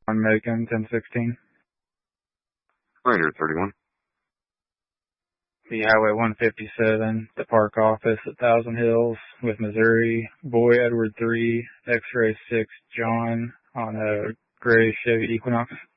on Macon, 1016. Ranger 31. The Highway 157, the park office at Thousand Hills with Missouri. Boy Edward 3, X-ray 6, John on a gray Chevy Equinox.